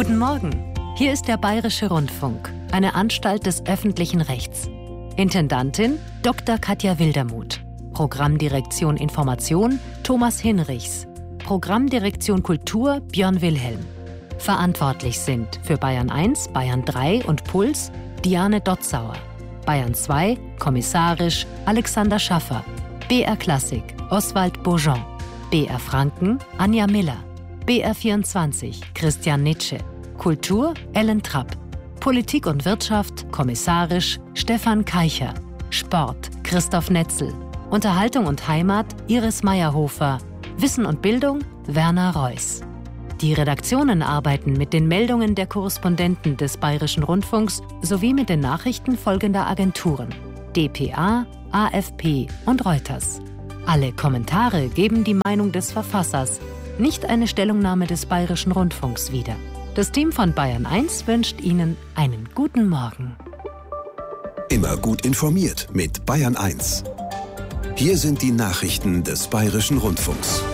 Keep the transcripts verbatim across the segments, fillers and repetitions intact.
Guten Morgen, hier ist der Bayerische Rundfunk, eine Anstalt des öffentlichen Rechts. Intendantin Doktor Katja Wildermuth. Programmdirektion Information Thomas Hinrichs. Programmdirektion Kultur Björn Wilhelm. Verantwortlich sind für Bayern eins, Bayern drei und Puls Diane Dotzauer. Bayern zwei, kommissarisch Alexander Schaffer. B R Klassik Oswald Bourgeon. B R Franken Anja Miller. B R vierundzwanzig Christian Nitsche. Kultur Ellen Trapp. Politik und Wirtschaft kommissarisch Stefan Keicher. Sport Christoph Netzel. Unterhaltung und Heimat Iris Meyerhofer. Wissen und Bildung Werner Reuss. Die Redaktionen arbeiten mit den Meldungen der Korrespondenten des Bayerischen Rundfunks sowie mit den Nachrichten folgender Agenturen: D P A, A F P und Reuters. Alle Kommentare geben die Meinung des Verfassers, nicht eine Stellungnahme des Bayerischen Rundfunks wider. Das Team von Bayern eins wünscht Ihnen einen guten Morgen. Immer gut informiert mit Bayern eins. Hier sind die Nachrichten des Bayerischen Rundfunks.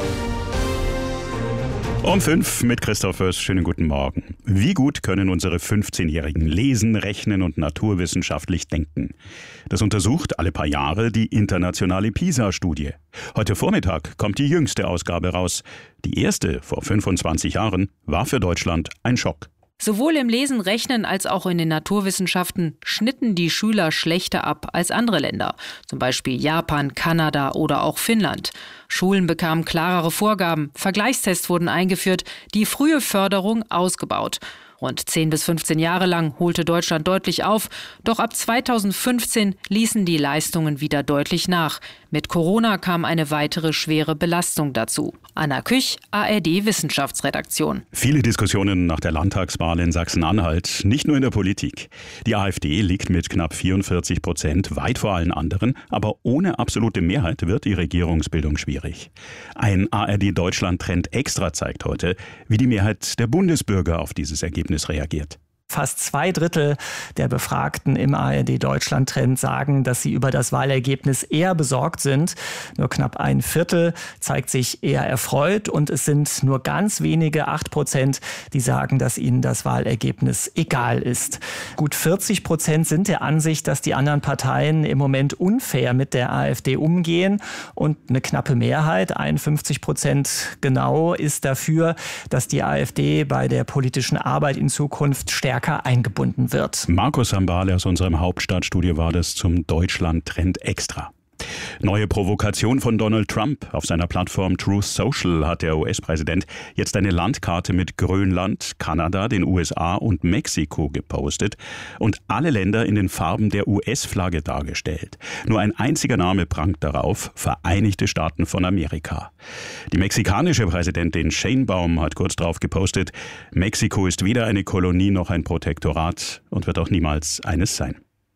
Um fünf mit Christoph Fürst. Schönen guten Morgen. Wie gut können unsere fünfzehnjährigen lesen, rechnen und naturwissenschaftlich denken? Das untersucht alle paar Jahre die internationale PISA-Studie. Heute Vormittag kommt die jüngste Ausgabe raus. Die erste, vor fünfundzwanzig Jahren, war für Deutschland ein Schock. Sowohl im Lesen, Rechnen als auch in den Naturwissenschaften schnitten die Schüler schlechter ab als andere Länder, zum Beispiel Japan, Kanada oder auch Finnland. Schulen bekamen klarere Vorgaben, Vergleichstests wurden eingeführt, die frühe Förderung ausgebaut. Rund zehn bis fünfzehn Jahre lang holte Deutschland deutlich auf, doch ab zweitausendfünfzehn ließen die Leistungen wieder deutlich nach. Mit Corona kam eine weitere schwere Belastung dazu. Anna Küch, A R D Wissenschaftsredaktion. Viele Diskussionen nach der Landtagswahl in Sachsen-Anhalt, nicht nur in der Politik. Die AfD liegt mit knapp vierundvierzig Prozent weit vor allen anderen, aber ohne absolute Mehrheit wird die Regierungsbildung schwierig. Ein A R D Deutschland-Trend extra zeigt heute, wie die Mehrheit der Bundesbürger auf dieses Ergebnis reagiert. Fast zwei Drittel der Befragten im A R D Deutschland-Trend sagen, dass sie über das Wahlergebnis eher besorgt sind. Nur knapp ein Viertel zeigt sich eher erfreut und es sind nur ganz wenige, acht Prozent, die sagen, dass ihnen das Wahlergebnis egal ist. Gut vierzig Prozent sind der Ansicht, dass die anderen Parteien im Moment unfair mit der AfD umgehen und eine knappe Mehrheit, einundfünfzig Prozent genau, ist dafür, dass die AfD bei der politischen Arbeit in Zukunft stärker eingebunden wird. Markus Sambale aus unserem Hauptstadtstudio war das zum Deutschland-Trend extra. Neue Provokation von Donald Trump. Auf seiner Plattform Truth Social hat der U S-Präsident jetzt eine Landkarte mit Grönland, Kanada, den U S A und Mexiko gepostet und alle Länder in den Farben der U S-Flagge dargestellt. Nur ein einziger Name prangt darauf: Vereinigte Staaten von Amerika. Die mexikanische Präsidentin Sheinbaum hat kurz darauf gepostet: Mexiko ist weder eine Kolonie noch ein Protektorat und wird auch niemals eines sein.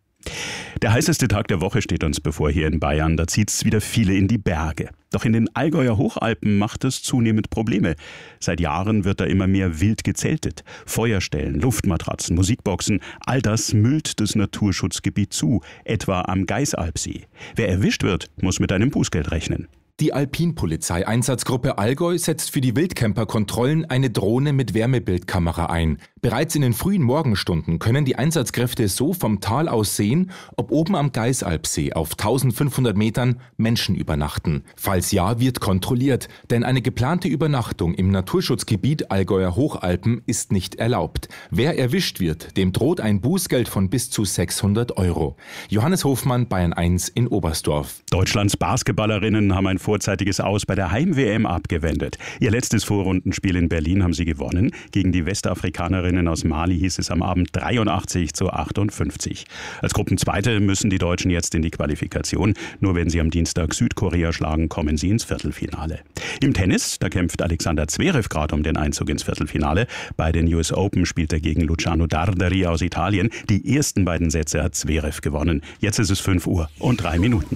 Der heißeste Tag der Woche steht uns bevor hier in Bayern. Da zieht's wieder viele in die Berge. Doch in den Allgäuer Hochalpen macht es zunehmend Probleme. Seit Jahren wird da immer mehr wild gezeltet. Feuerstellen, Luftmatratzen, Musikboxen, all das müllt das Naturschutzgebiet zu, etwa am Geisalpsee. Wer erwischt wird, muss mit einem Bußgeld rechnen. Die Alpin-Polizei-Einsatzgruppe Allgäu setzt für die Wildcamper-Kontrollen eine Drohne mit Wärmebildkamera ein. Bereits in den frühen Morgenstunden können die Einsatzkräfte so vom Tal aus sehen, ob oben am Geisalpsee auf eintausendfünfhundert Metern Menschen übernachten. Falls ja, wird kontrolliert, denn eine geplante Übernachtung im Naturschutzgebiet Allgäuer Hochalpen ist nicht erlaubt. Wer erwischt wird, dem droht ein Bußgeld von bis zu sechshundert Euro. Johannes Hofmann, Bayern eins in Oberstdorf. Deutschlands Basketballerinnen haben ein vorzeitiges Aus bei der Heim-W M abgewendet. Ihr letztes Vorrundenspiel in Berlin haben sie gewonnen. Gegen die Westafrikanerinnen aus Mali hieß es am Abend dreiundachtzig zu achtundfünfzig. Als Gruppenzweite müssen die Deutschen jetzt in die Qualifikation. Nur wenn sie am Dienstag Südkorea schlagen, kommen sie ins Viertelfinale. Im Tennis, da kämpft Alexander Zverev gerade um den Einzug ins Viertelfinale. Bei den U S Open spielt er gegen Luciano Darderi aus Italien. Die ersten beiden Sätze hat Zverev gewonnen. Jetzt ist es fünf Uhr und drei Minuten.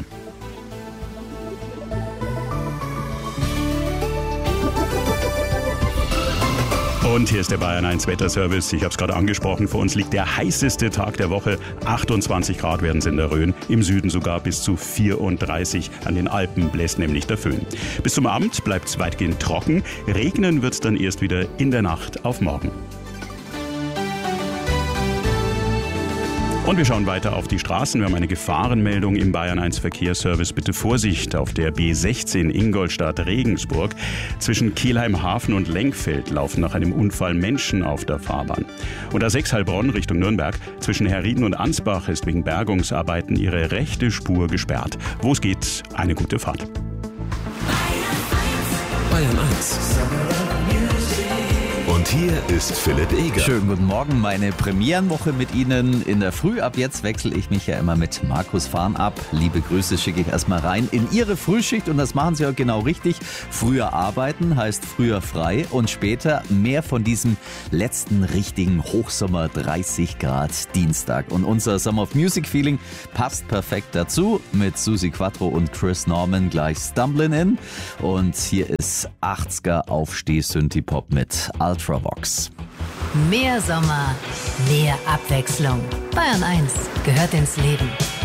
Und hier ist der Bayern eins Wetterservice. Ich habe es gerade angesprochen, vor uns liegt der heißeste Tag der Woche. achtundzwanzig Grad werden es in der Rhön, im Süden sogar bis zu vierunddreißig. An den Alpen bläst nämlich der Föhn. Bis zum Abend bleibt es weitgehend trocken. Regnen wird es dann erst wieder in der Nacht auf morgen. Und wir schauen weiter auf die Straßen. Wir haben eine Gefahrenmeldung im Bayern eins Verkehrsservice. Bitte Vorsicht auf der B sechzehn Ingolstadt-Regensburg. Zwischen Kelheim-Hafen und Lenkfeld laufen nach einem Unfall Menschen auf der Fahrbahn. Und A sechs Heilbronn Richtung Nürnberg. Zwischen Herrieden und Ansbach ist wegen Bergungsarbeiten ihre rechte Spur gesperrt. Wo es geht, eine gute Fahrt. Bayern eins. Und hier ist Philipp Eger. Schönen guten Morgen, meine Premierenwoche mit Ihnen. In der Früh ab jetzt wechsle ich mich ja immer mit Markus Fahn ab. Liebe Grüße schicke ich erstmal rein in Ihre Frühschicht und das machen Sie auch genau richtig. Früher arbeiten heißt früher frei und später mehr von diesem letzten richtigen Hochsommer dreißig Grad Dienstag. Und unser Summer of Music Feeling passt perfekt dazu mit Susi Quattro und Chris Norman gleich Stumblin' In. Und hier ist achtziger Aufsteh-Synthie-Pop mit Ultravox. Mehr Sommer, mehr Abwechslung. Bayern eins gehört ins Leben.